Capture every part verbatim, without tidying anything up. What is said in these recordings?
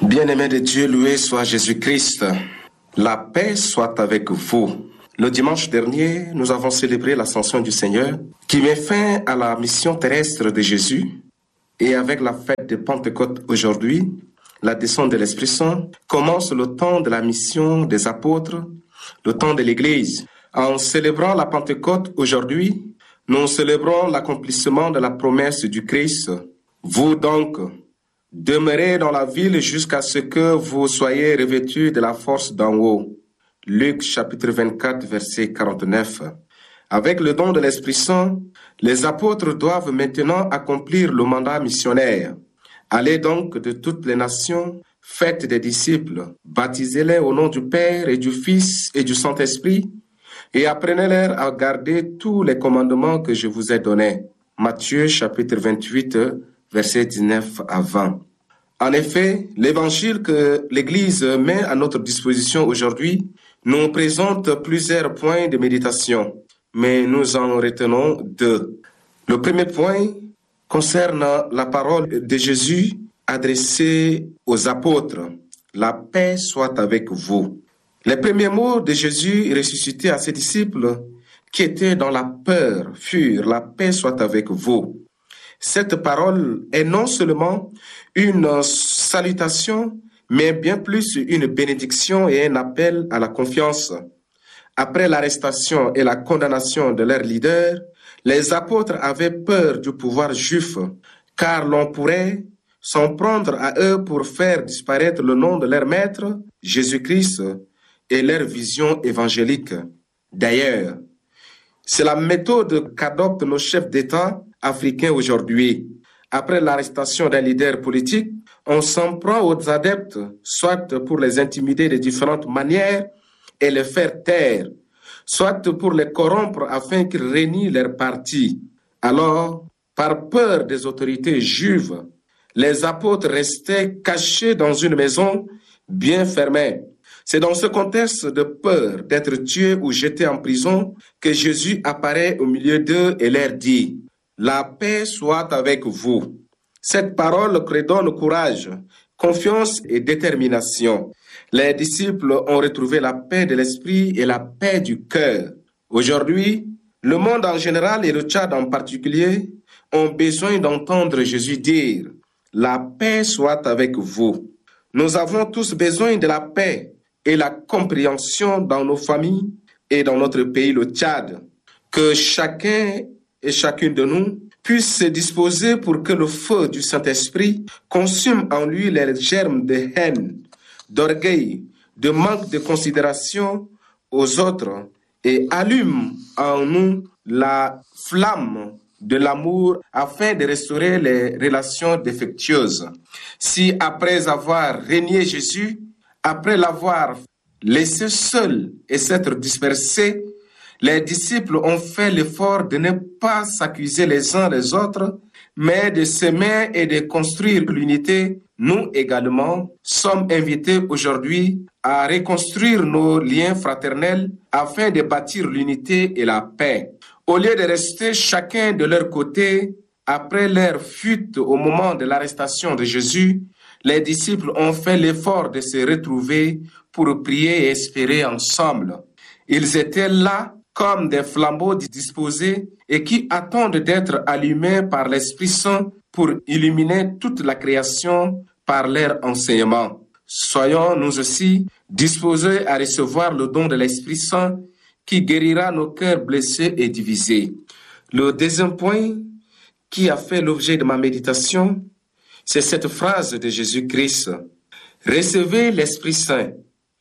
Bien-aimés de Dieu, loué soit Jésus-Christ. La paix soit avec vous. Le dimanche dernier, nous avons célébré l'ascension du Seigneur qui met fin à la mission terrestre de Jésus. Et avec la fête de Pentecôte aujourd'hui, la descente de l'Esprit Saint, commence le temps de la mission des apôtres, le temps de l'Église. En célébrant la Pentecôte aujourd'hui, nous célébrons l'accomplissement de la promesse du Christ. Vous donc, demeurez dans la ville jusqu'à ce que vous soyez revêtus de la force d'en haut. Luc chapitre vingt-quatre, verset quarante-neuf. Avec le don de l'Esprit Saint, les apôtres doivent maintenant accomplir le mandat missionnaire. Allez donc de toutes les nations, faites des disciples, baptisez-les au nom du Père et du Fils et du Saint-Esprit, et apprenez-leur à garder tous les commandements que je vous ai donnés. Matthieu chapitre vingt-huit, versets dix-neuf à vingt. En effet, l'évangile que l'Église met à notre disposition aujourd'hui nous présente plusieurs points de méditation, mais nous en retenons deux. Le premier point concerne la parole de Jésus adressée aux apôtres. La paix soit avec vous. Les premiers mots de Jésus ressuscité à ses disciples qui étaient dans la peur furent « La paix soit avec vous ». Cette parole est non seulement une salutation, mais bien plus une bénédiction et un appel à la confiance. Après l'arrestation et la condamnation de leur leader, les apôtres avaient peur du pouvoir juif, car l'on pourrait s'en prendre à eux pour faire disparaître le nom de leur maître, Jésus-Christ, et leur vision évangélique. D'ailleurs, c'est la méthode qu'adoptent nos chefs d'État africains aujourd'hui. Après l'arrestation d'un leader politique, on s'en prend aux adeptes, soit pour les intimider de différentes manières et les faire taire, soit pour les corrompre afin qu'ils renient leur parti. Alors, par peur des autorités juives, les apôtres restaient cachés dans une maison bien fermée. C'est dans ce contexte de peur d'être tué ou jeté en prison que Jésus apparaît au milieu d'eux et leur dit « La paix soit avec vous ». Cette parole leur donne courage, confiance et détermination. Les disciples ont retrouvé la paix de l'esprit et la paix du cœur. Aujourd'hui, le monde en général et le Tchad en particulier ont besoin d'entendre Jésus dire « La paix soit avec vous ». Nous avons tous besoin de la paix et la compréhension dans nos familles et dans notre pays, le Tchad. Que chacun et chacune de nous puisse se disposer pour que le feu du Saint-Esprit consume en lui les germes de haine, d'orgueil, de manque de considération aux autres et allume en nous la flamme de l'amour afin de restaurer les relations défectueuses. Si après avoir renié Jésus, après l'avoir laissé seul et s'être dispersé, les disciples ont fait l'effort de ne pas s'accuser les uns les autres, mais de s'aimer et de construire l'unité. Nous également sommes invités aujourd'hui à reconstruire nos liens fraternels afin de bâtir l'unité et la paix. Au lieu de rester chacun de leur côté, après leur fuite au moment de l'arrestation de Jésus, les disciples ont fait l'effort de se retrouver pour prier et espérer ensemble. Ils étaient là comme des flambeaux disposés et qui attendent d'être allumés par l'Esprit Saint pour illuminer toute la création par leur enseignement. Soyons nous aussi disposés à recevoir le don de l'Esprit Saint qui guérira nos cœurs blessés et divisés. Le deuxième point qui a fait l'objet de ma méditation, c'est cette phrase de Jésus-Christ. « Recevez l'Esprit Saint.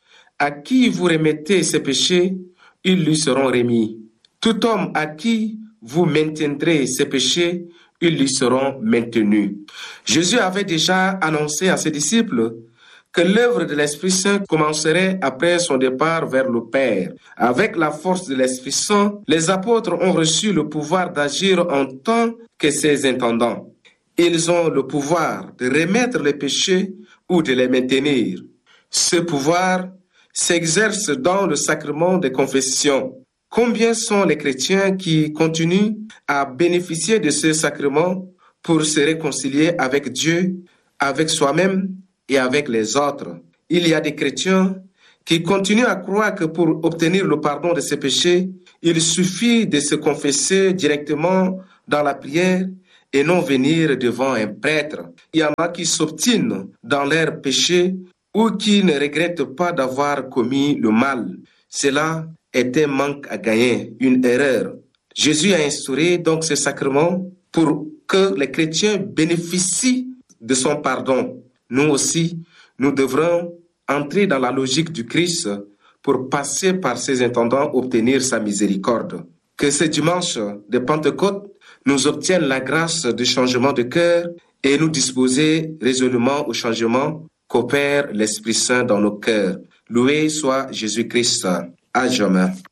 À qui vous remettez ses péchés, ils lui seront remis. Tout homme à qui vous maintiendrez ses péchés, ils lui seront maintenus. » Jésus avait déjà annoncé à ses disciples que l'œuvre de l'Esprit Saint commencerait après son départ vers le Père. Avec la force de l'Esprit Saint, les apôtres ont reçu le pouvoir d'agir en tant que ses intendants. Ils ont le pouvoir de remettre les péchés ou de les maintenir. Ce pouvoir s'exerce dans le sacrement des confessions. Combien sont les chrétiens qui continuent à bénéficier de ce sacrement pour se réconcilier avec Dieu, avec soi-même et avec les autres. Il y a des chrétiens qui continuent à croire que pour obtenir le pardon de ses péchés, il suffit de se confesser directement dans la prière et non venir devant un prêtre. Il y en a qui s'obstinent dans leurs péchés ou qui ne regrettent pas d'avoir commis le mal. Cela est un manque à gagner, une erreur. Jésus a instauré donc ce sacrement pour que les chrétiens bénéficient de son pardon. Nous aussi, nous devrons entrer dans la logique du Christ pour passer par ses intendants, obtenir sa miséricorde. Que ce dimanche de Pentecôte nous obtienne la grâce du changement de cœur et nous disposer résolument au changement qu'opère l'Esprit Saint dans nos cœurs. Loué soit Jésus-Christ. À jamais.